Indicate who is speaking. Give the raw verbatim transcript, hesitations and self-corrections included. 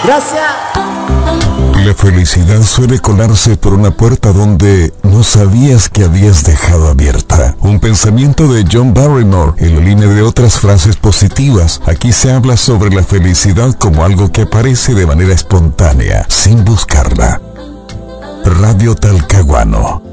Speaker 1: Gracias.
Speaker 2: La felicidad suele colarse por una puerta donde no sabías que habías dejado abierta. Un pensamiento de John Barrymore en la línea de otras frases positivas. Aquí se habla sobre la felicidad como algo que aparece de manera espontánea, sin buscarla. Radio Talcahuano.